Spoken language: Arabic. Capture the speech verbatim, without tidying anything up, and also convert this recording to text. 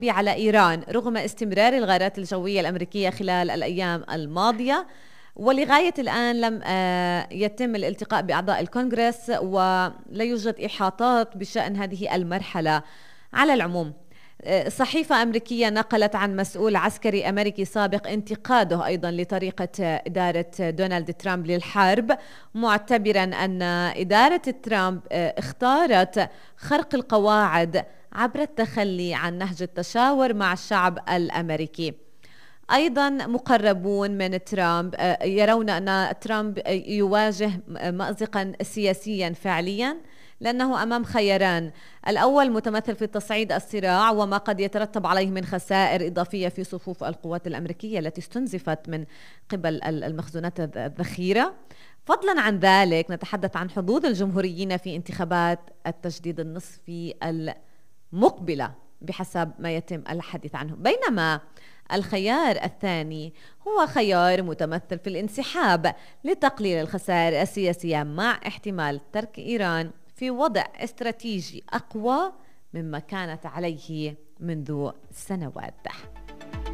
على إيران رغم استمرار الغارات الجوية الأمريكية خلال الأيام الماضية، ولغاية الآن لم يتم الالتقاء بأعضاء الكونغرس ولا يوجد إحاطات بشأن هذه المرحلة. على العموم، صحيفة أمريكية نقلت عن مسؤول عسكري أمريكي سابق انتقاده أيضا لطريقة إدارة دونالد ترامب للحرب، معتبرا أن إدارة ترامب اختارت خرق القواعد عبر التخلي عن نهج التشاور مع الشعب الأمريكي. أيضا مقربون من ترامب يرون أن ترامب يواجه مأزقا سياسيا فعليا، لأنه أمام خياران: الأول متمثل في تصعيد الصراع وما قد يترتب عليه من خسائر إضافية في صفوف القوات الأمريكية التي استنزفت من قبل المخزونات الذخيرة. فضلا عن ذلك نتحدث عن حظوظ الجمهوريين في انتخابات التجديد النصفي المقبلة بحسب ما يتم الحديث عنه، بينما الخيار الثاني هو خيار متمثل في الانسحاب لتقليل الخسائر السياسية مع احتمال ترك إيران في وضع استراتيجي أقوى مما كانت عليه منذ سنوات.